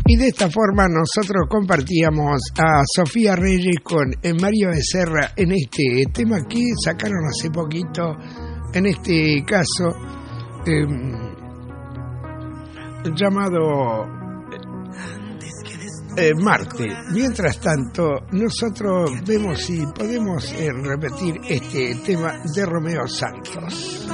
Y de esta forma nosotros compartíamos a Sofía Reyes con Mario Becerra en este tema que sacaron hace poquito, en este caso llamado Marte. Mientras tanto, nosotros vemos si podemos repetir este tema de Romeo Santos.